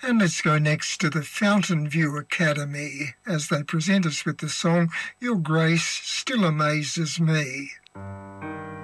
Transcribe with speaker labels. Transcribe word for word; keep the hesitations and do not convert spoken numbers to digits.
Speaker 1: And let's go next to the Fountain View Academy as they present us with the song Your Grace Still Amazes Me.